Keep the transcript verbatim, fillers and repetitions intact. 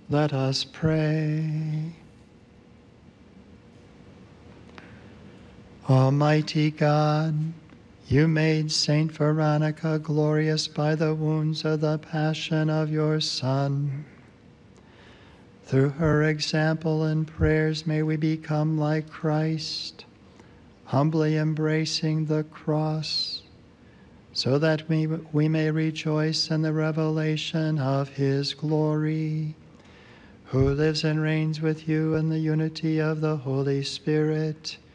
Let us pray. Almighty God, you made Saint Veronica glorious by the wounds of the passion of your Son. Through her example and prayers may we become like Christ, humbly embracing the cross, so that we, we may rejoice in the revelation of his glory, who lives and reigns with you in the unity of the Holy Spirit,